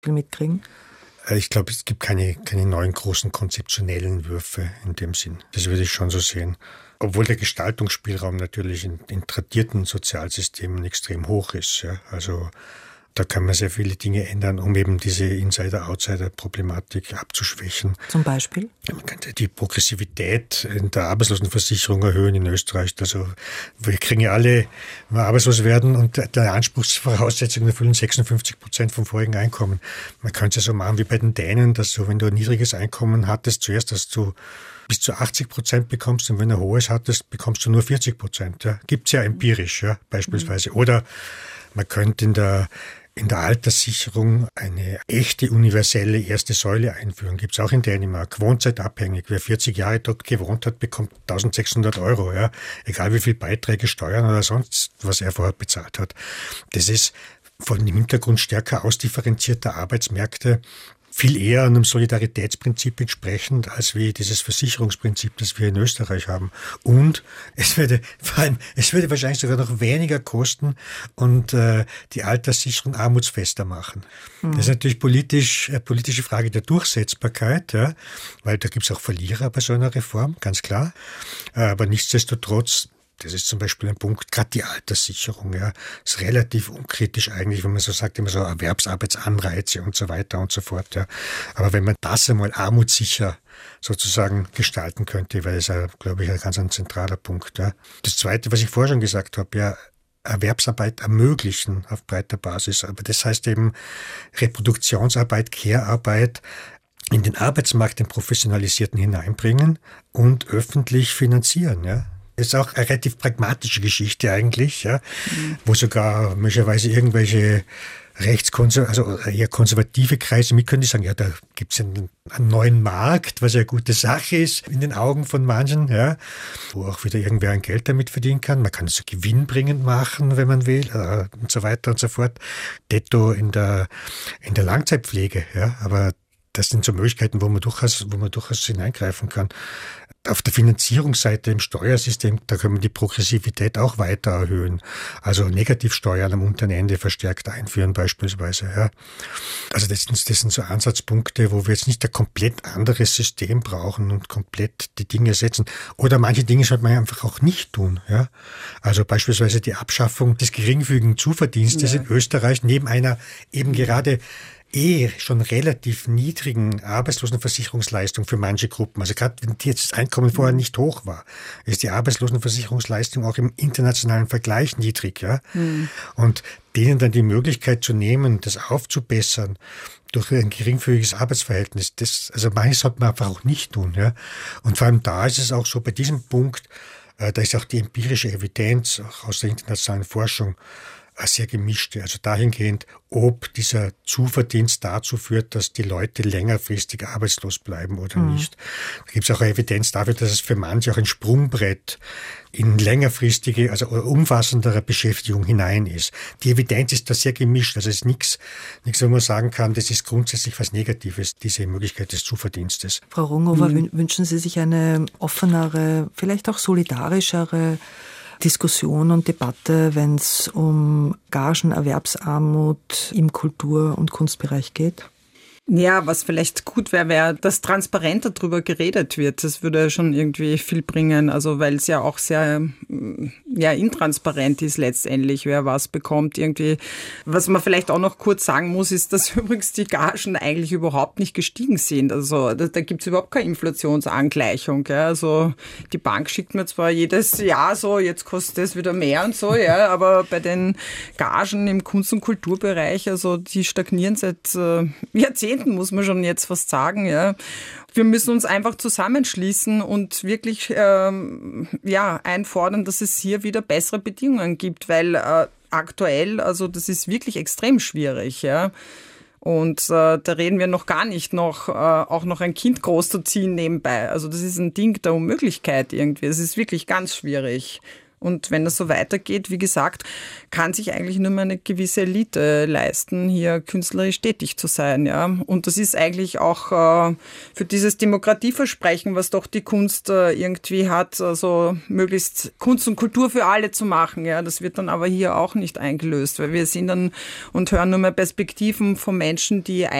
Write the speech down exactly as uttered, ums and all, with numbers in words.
mitkriegen? Ich glaube, es gibt keine, keine neuen großen konzeptionellen Würfe in dem Sinn. Das würde ich schon so sehen. Obwohl der Gestaltungsspielraum natürlich in, in tradierten Sozialsystemen extrem hoch ist. Ja. Also da kann man sehr viele Dinge ändern, um eben diese Insider-Outsider-Problematik abzuschwächen. Zum Beispiel? Man könnte die Progressivität in der Arbeitslosenversicherung erhöhen in Österreich. Also wir kriegen ja alle, wenn wir arbeitslos werden und der Anspruchsvoraussetzungen erfüllen sechsundfünfzig Prozent vom vorigen Einkommen. Man könnte es ja so machen wie bei den Dänen, dass du, wenn du ein niedriges Einkommen hattest, zuerst, dass du bis zu achtzig Prozent bekommst und wenn du ein hohes hattest, bekommst du nur vierzig Prozent. Ja. Gibt es ja empirisch, ja, beispielsweise. Oder man könnte in der in der Alterssicherung eine echte universelle erste Säule einführen. Gibt es auch in Dänemark. Wohnseitabhängig. Wer vierzig Jahre dort gewohnt hat, bekommt eintausendsechshundert Euro. Ja. Egal wie viel Beiträge, Steuern oder sonst, was er vorher bezahlt hat. Das ist von dem Hintergrund stärker ausdifferenzierter Arbeitsmärkte viel eher einem Solidaritätsprinzip entsprechend, als wie dieses Versicherungsprinzip, das wir in Österreich haben. Und es würde vor allem, es würde wahrscheinlich sogar noch weniger kosten und äh, die Alterssicherung armutsfester machen. Mhm. Das ist natürlich politisch, eine politische Frage der Durchsetzbarkeit, ja, weil da gibt es auch Verlierer bei so einer Reform, ganz klar. Aber nichtsdestotrotz, das ist zum Beispiel ein Punkt, gerade die Alterssicherung, ja, ist relativ unkritisch eigentlich, wenn man so sagt, immer so Erwerbsarbeitsanreize und so weiter und so fort, ja. Aber wenn man das einmal armutssicher sozusagen gestalten könnte, wäre das, ja, glaube ich, ein ganz ein zentraler Punkt, ja. Das Zweite, was ich vorher schon gesagt habe, ja, Erwerbsarbeit ermöglichen auf breiter Basis. Aber das heißt eben Reproduktionsarbeit, Care-Arbeit in den Arbeitsmarkt, den Professionalisierten hineinbringen und öffentlich finanzieren, ja. Das ist auch eine relativ pragmatische Geschichte eigentlich, ja, mhm. wo sogar möglicherweise irgendwelche rechtskonser also eher konservative Kreise mit können, die sagen, ja, da gibt es einen, einen neuen Markt, was ja eine gute Sache ist in den Augen von manchen, ja, wo auch wieder irgendwer ein Geld damit verdienen kann. Man kann es so gewinnbringend machen, wenn man will, äh, und so weiter und so fort. Detto in der, in der Langzeitpflege, ja, aber das sind so Möglichkeiten, wo man durchaus, wo man durchaus hineingreifen kann. Auf der Finanzierungsseite im Steuersystem, da können wir die Progressivität auch weiter erhöhen. Also Negativsteuern am unteren Ende verstärkt einführen beispielsweise. Ja. Also das sind, das sind so Ansatzpunkte, wo wir jetzt nicht ein komplett anderes System brauchen und komplett die Dinge setzen. Oder manche Dinge sollte man einfach auch nicht tun. Ja. Also beispielsweise die Abschaffung des geringfügigen Zuverdienstes ja. in Österreich neben einer eben gerade eh schon relativ niedrigen Arbeitslosenversicherungsleistung für manche Gruppen. Also gerade wenn jetzt das Einkommen vorher nicht hoch war, ist die Arbeitslosenversicherungsleistung auch im internationalen Vergleich niedrig. Ja? Mhm. Und denen dann die Möglichkeit zu nehmen, das aufzubessern durch ein geringfügiges Arbeitsverhältnis, das, also manches sollte man einfach auch nicht tun. Ja? Und vor allem da ist es auch so, bei diesem Punkt, äh, da ist auch die empirische Evidenz auch aus der internationalen Forschung sehr gemischte, also dahingehend, ob dieser Zuverdienst dazu führt, dass die Leute längerfristig arbeitslos bleiben oder mhm. nicht. Da gibt es auch Evidenz dafür, dass es für manche auch ein Sprungbrett in längerfristige, also umfassendere Beschäftigung hinein ist. Die Evidenz ist da sehr gemischt, also es ist nichts, nichts, wo man sagen kann, das ist grundsätzlich was Negatives, diese Möglichkeit des Zuverdienstes. Frau Runghofer, mhm. wünschen Sie sich eine offenere, vielleicht auch solidarischere Diskussion und Debatte, wenn es um Gagenerwerbsarmut im Kultur- und Kunstbereich geht? Ja, was vielleicht gut wäre, wäre, dass transparenter darüber geredet wird. Das würde schon irgendwie viel bringen, also weil es ja auch sehr ja, intransparent ist letztendlich, wer was bekommt irgendwie. Was man vielleicht auch noch kurz sagen muss, ist, dass übrigens die Gagen eigentlich überhaupt nicht gestiegen sind. Also da, da gibt es überhaupt keine Inflationsangleichung. Ja. Also die Bank schickt mir zwar jedes Jahr so, jetzt kostet es wieder mehr und so, ja, aber bei den Gagen im Kunst- und Kulturbereich, also die stagnieren seit äh, Jahrzehnten, muss man schon jetzt fast sagen, ja. Wir müssen uns einfach zusammenschließen und wirklich ähm, ja, einfordern, dass es hier wieder bessere Bedingungen gibt, weil äh, aktuell, also das ist wirklich extrem schwierig, ja. Und äh, da reden wir noch gar nicht noch, äh, auch noch ein Kind großzuziehen nebenbei. Also das ist ein Ding der Unmöglichkeit irgendwie. Es ist wirklich ganz schwierig. Und wenn das so weitergeht, wie gesagt, kann sich eigentlich nur mehr eine gewisse Elite leisten, hier künstlerisch tätig zu sein. Ja. Und das ist eigentlich auch äh, für dieses Demokratieversprechen, was doch die Kunst äh, irgendwie hat, also möglichst Kunst und Kultur für alle zu machen. Ja. Das wird dann aber hier auch nicht eingelöst, weil wir sehen dann und hören nur mehr Perspektiven von Menschen, die